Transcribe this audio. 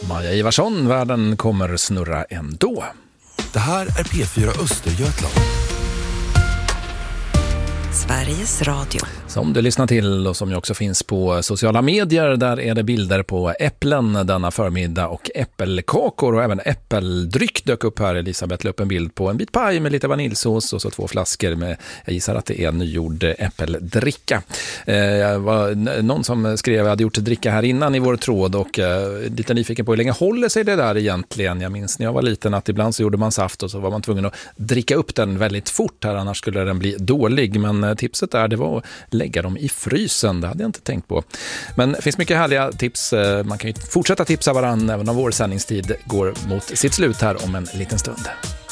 Maja Ivarsson, världen kommer snurra ändå. Det här är P4 Östergötland. Sveriges Radio. Som du lyssnar till och som ju också finns på sociala medier, där är det bilder på äpplen denna förmiddag och äppelkakor och även äppeldryck dök upp här. Elisabeth la upp en bild på en bit paj med lite vaniljsås och så 2 flaskor med, jag gissar att det är nygjord äppeldricka. Var någon som skrev att jag hade gjort dricka här innan i vår tråd och lite nyfiken på hur länge håller sig det där egentligen. Jag minns när jag var liten att ibland så gjorde man saft och så var man tvungen att dricka upp den väldigt fort här, annars skulle den bli dålig. Men tipset där, det var att lägga dem i frysen. Det hade jag inte tänkt på. Men det finns mycket härliga tips. Man kan ju fortsätta tipsa varann även om vår sändningstid går mot sitt slut här om en liten stund.